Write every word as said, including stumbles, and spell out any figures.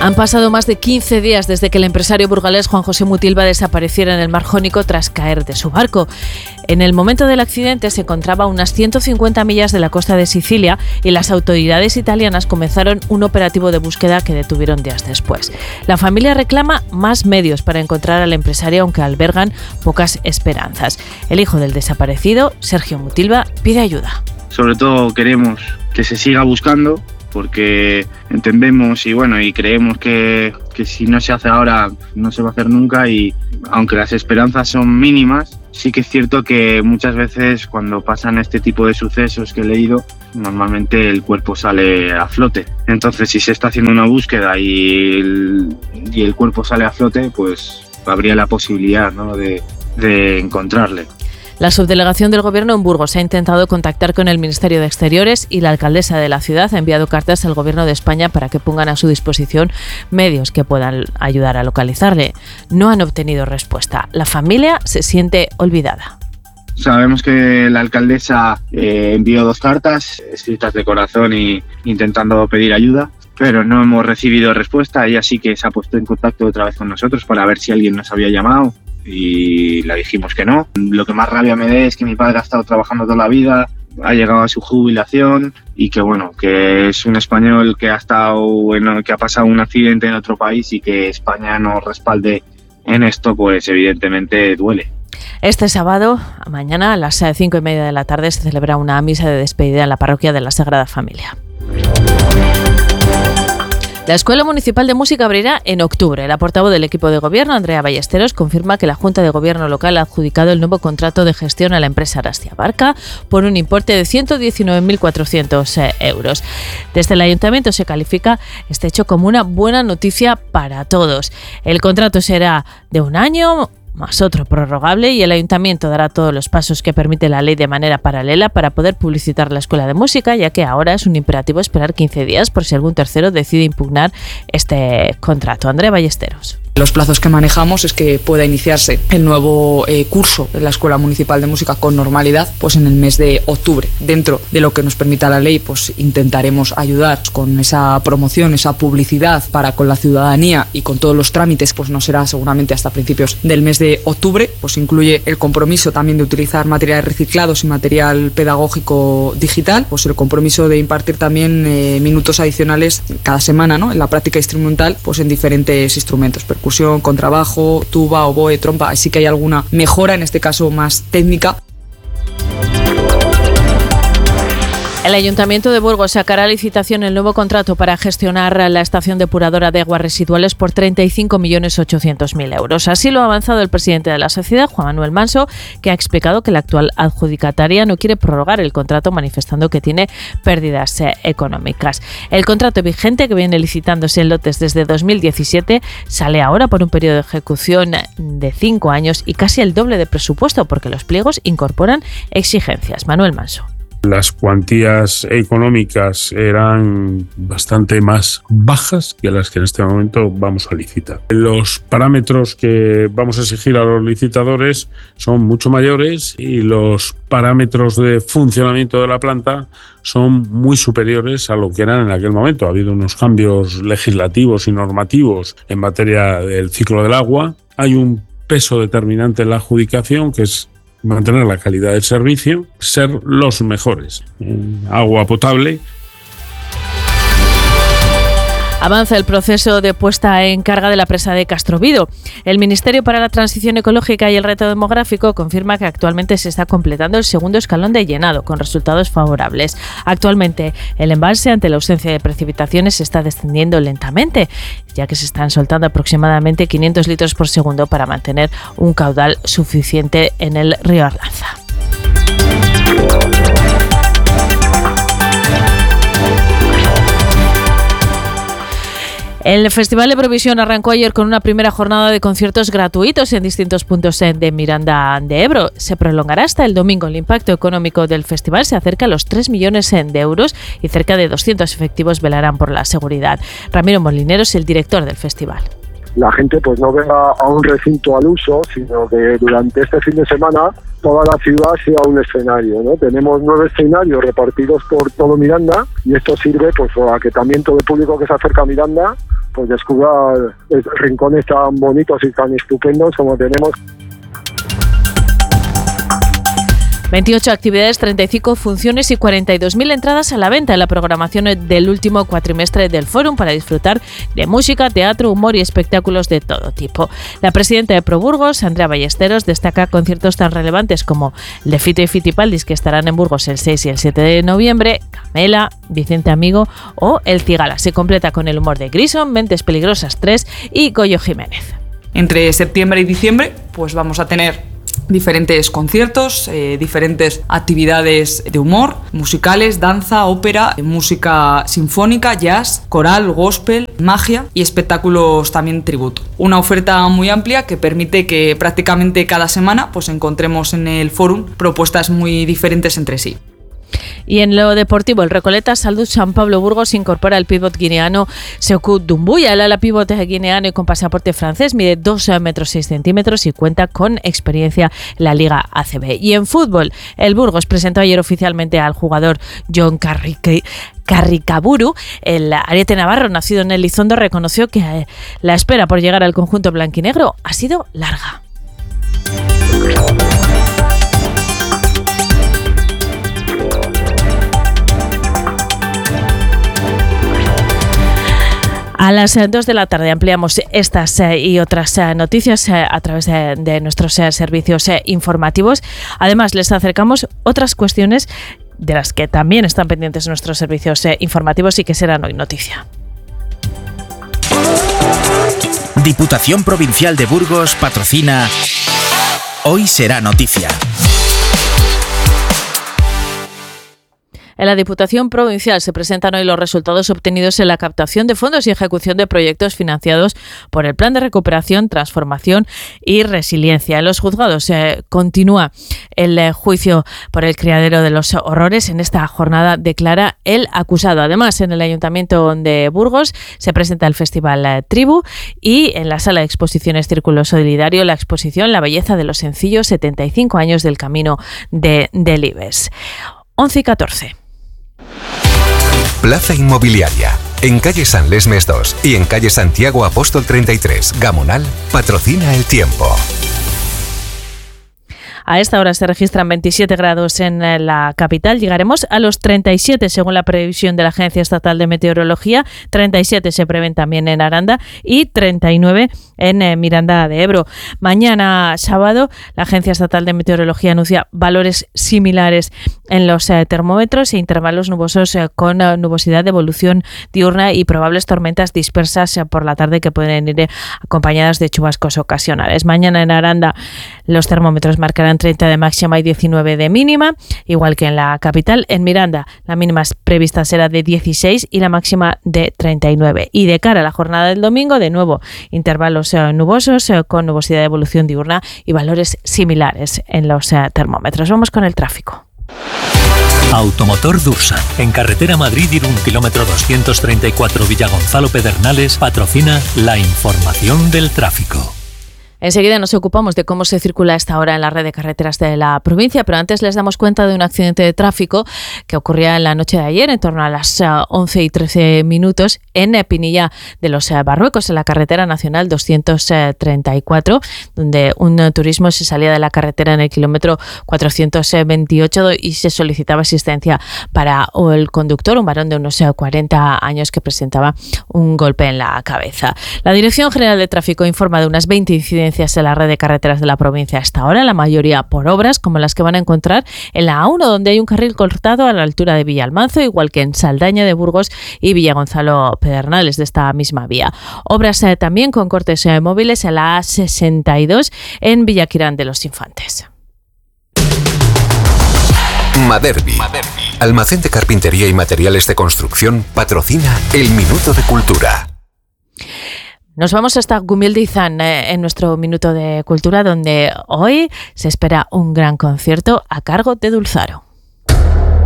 Han pasado más de quince días desde que el empresario burgalés Juan José Mutilva desapareciera en el Mar Jónico tras caer de su barco. En el momento del accidente se encontraba a unas ciento cincuenta millas de la costa de Sicilia y las autoridades italianas comenzaron un operativo de búsqueda que detuvieron días después. La familia reclama más medios para encontrar al empresario, aunque albergan pocas esperanzas. El hijo del desaparecido, Sergio Mutilva, pide ayuda. Sobre todo queremos que se siga buscando, porque entendemos y bueno y creemos que, que si no se hace ahora no se va a hacer nunca, y aunque las esperanzas son mínimas, sí que es cierto que muchas veces cuando pasan este tipo de sucesos que he leído, normalmente el cuerpo sale a flote. Entonces, si se está haciendo una búsqueda y el, y el cuerpo sale a flote, pues habría la posibilidad, ¿no?, de, de encontrarle. La subdelegación del Gobierno en Burgos ha intentado contactar con el Ministerio de Exteriores y la alcaldesa de la ciudad ha enviado cartas al Gobierno de España para que pongan a su disposición medios que puedan ayudar a localizarle. No han obtenido respuesta. La familia se siente olvidada. Sabemos que la alcaldesa eh, envió dos cartas escritas de corazón y intentando pedir ayuda, pero no hemos recibido respuesta. Ella sí que se ha puesto en contacto otra vez con nosotros para ver si alguien nos había llamado, y le dijimos que no. Lo que más rabia me da es que mi padre ha estado trabajando toda la vida, ha llegado a su jubilación y que bueno, que es un español que ha estado en, que ha pasado un accidente en otro país, y que España nos respalde en esto, pues evidentemente duele. Este sábado, mañana a las cinco y media de la tarde, se celebra una misa de despedida en la parroquia de la Sagrada Familia. La Escuela Municipal de Música abrirá en octubre. La portavoz del equipo de gobierno, Andrea Ballesteros, confirma que la Junta de Gobierno local ha adjudicado el nuevo contrato de gestión a la empresa Arastia Barca por un importe de ciento diecinueve mil cuatrocientos euros. Desde el Ayuntamiento se califica este hecho como una buena noticia para todos. El contrato será de un año más otro prorrogable, y el Ayuntamiento dará todos los pasos que permite la ley de manera paralela para poder publicitar la Escuela de Música, ya que ahora es un imperativo esperar quince días por si algún tercero decide impugnar este contrato. Andrea Ballesteros. Los plazos que manejamos es que pueda iniciarse el nuevo eh, curso en la Escuela Municipal de Música con normalidad pues en el mes de octubre. Dentro de lo que nos permita la ley, pues intentaremos ayudar con esa promoción, esa publicidad para con la ciudadanía, y con todos los trámites pues no será seguramente hasta principios del mes de octubre. Pues incluye el compromiso también de utilizar materiales reciclados y material pedagógico digital, pues el compromiso de impartir también eh, minutos adicionales cada semana, ¿no?, en la práctica instrumental, pues en diferentes instrumentos, percusión, contrabajo, tuba, oboe, trompa. Así que hay alguna mejora, en este caso más técnica. El Ayuntamiento de Burgos sacará a licitación el nuevo contrato para gestionar la estación depuradora de aguas residuales por treinta y cinco millones ochocientos mil euros. Así lo ha avanzado el presidente de la sociedad, Juan Manuel Manso, que ha explicado que la actual adjudicataria no quiere prorrogar el contrato, manifestando que tiene pérdidas eh, económicas. El contrato vigente, que viene licitándose en lotes desde dos mil diecisiete, sale ahora por un periodo de ejecución de cinco años y casi el doble de presupuesto, porque los pliegos incorporan exigencias. Manuel Manso. Las cuantías económicas eran bastante más bajas que las que en este momento vamos a licitar. Los parámetros que vamos a exigir a los licitadores son mucho mayores, y los parámetros de funcionamiento de la planta son muy superiores a lo que eran en aquel momento. Ha habido unos cambios legislativos y normativos en materia del ciclo del agua. Hay un peso determinante en la adjudicación, que es mantener la calidad del servicio, ser los mejores en agua potable. Avanza el proceso de puesta en carga de la presa de Castrovido. El Ministerio para la Transición Ecológica y el Reto Demográfico confirma que actualmente se está completando el segundo escalón de llenado, con resultados favorables. Actualmente, el embalse, ante la ausencia de precipitaciones, está descendiendo lentamente, ya que se están soltando aproximadamente quinientos litros por segundo para mantener un caudal suficiente en el río Arlanza. El Festival de Eurovisión arrancó ayer con una primera jornada de conciertos gratuitos en distintos puntos de Miranda de Ebro. Se prolongará hasta el domingo. El impacto económico del festival se acerca a los tres millones de euros y cerca de doscientos efectivos velarán por la seguridad. Ramiro Molinero es el director del festival. La gente pues no venga a un recinto al uso, sino que durante este fin de semana toda la ciudad sea un escenario, ¿no? Tenemos nueve escenarios repartidos por todo Miranda, y esto sirve pues a que también todo el público que se acerca a Miranda pues descubra rincones tan bonitos y tan estupendos como tenemos. veintiocho actividades, treinta y cinco funciones y cuarenta y dos mil entradas a la venta en la programación del último cuatrimestre del Fórum para disfrutar de música, teatro, humor y espectáculos de todo tipo. La presidenta de Proburgos, Andrea Ballesteros, destaca conciertos tan relevantes como el de Fito y Fitipaldis, que estarán en Burgos el seis y el siete de noviembre, Camela, Vicente Amigo o El Cigala. Se completa con el humor de Grison, Mentes Peligrosas tres y Goyo Jiménez. Entre septiembre y diciembre, pues vamos a tener diferentes conciertos, eh, diferentes actividades de humor, musicales, danza, ópera, música sinfónica, jazz, coral, gospel, magia y espectáculos también tributo. Una oferta muy amplia que permite que prácticamente cada semana pues encontremos en el Fórum propuestas muy diferentes entre sí. Y en lo deportivo, el Recoleta Salud San Pablo Burgos incorpora al pívot guineano Sekou Doumbouya. El ala pívot guineano y con pasaporte francés mide dos metros seis centímetros y cuenta con experiencia en la Liga A C B. Y en fútbol, el Burgos presentó ayer oficialmente al jugador John Carrique Carricaburu. El ariete navarro, nacido en Elizondo, reconoció que la espera por llegar al conjunto blanquinegro ha sido larga. A las dos de la tarde ampliamos estas y otras noticias a través de, de nuestros servicios informativos. Además, les acercamos otras cuestiones de las que también están pendientes nuestros servicios informativos y que serán hoy noticia. Diputación Provincial de Burgos patrocina Hoy será noticia. En la Diputación Provincial se presentan hoy los resultados obtenidos en la captación de fondos y ejecución de proyectos financiados por el Plan de Recuperación, Transformación y Resiliencia. En los juzgados eh, continúa el eh, juicio por el criadero de los horrores. En esta jornada declara el acusado. Además, en el Ayuntamiento de Burgos se presenta el Festival eh, Tribu y en la Sala de Exposiciones Círculo Solidario la exposición La belleza de los sencillos, setenta y cinco años del camino de Delibes. once y catorce. Plaza Inmobiliaria. En calle San Lesmes dos y en calle Santiago Apóstol treinta y tres, Gamonal, patrocina el tiempo. A esta hora se registran veintisiete grados en la capital. Llegaremos a los treinta y siete según la previsión de la Agencia Estatal de Meteorología. treinta y siete se prevén también en Aranda y treinta y nueve en Miranda de Ebro. Mañana sábado la Agencia Estatal de Meteorología anuncia valores similares en los eh, termómetros e intervalos nubosos eh, con eh, nubosidad de evolución diurna y probables tormentas dispersas eh, por la tarde que pueden ir eh, acompañadas de chubascos ocasionales. Mañana en Aranda los termómetros marcarán treinta de máxima y diecinueve de mínima, igual que en la capital. En Miranda la mínima prevista será de dieciséis y la máxima de treinta y nueve. Y de cara a la jornada del domingo, de nuevo intervalos eh, nubosos eh, con nubosidad de evolución diurna y valores similares en los eh, termómetros. Vamos con el tráfico. Automotor Dursa, en carretera Madrid-Irún, kilómetro doscientos treinta y cuatro Villagonzalo Pedernales, patrocina la información del tráfico. Enseguida nos ocupamos de cómo se circula a esta hora en la red de carreteras de la provincia, pero antes les damos cuenta de un accidente de tráfico que ocurría en la noche de ayer, en torno a las once y trece minutos, en Pinilla de los Barruecos, en la carretera nacional doscientos treinta y cuatro, donde un turismo se salía de la carretera en el kilómetro cuatrocientos veintiocho y se solicitaba asistencia para el conductor, un varón de unos cuarenta años que presentaba un golpe en la cabeza. La Dirección General de Tráfico informa de unas veinte incidencias en la red de carreteras de la provincia hasta ahora, la mayoría por obras, como las que van a encontrar en la A uno, donde hay un carril cortado a la altura de Villalmanzo, igual que en Saldaña de Burgos y Villagonzalo Pedernales de esta misma vía. Obras eh, también con cortes eh, móviles en la A sesenta y dos en Villaquirán de los Infantes. Maderbi, almacén de carpintería y materiales de construcción, patrocina el Minuto de Cultura. Nos vamos hasta Gumildizán eh, en nuestro Minuto de Cultura, donde hoy se espera un gran concierto a cargo de Dulzaro.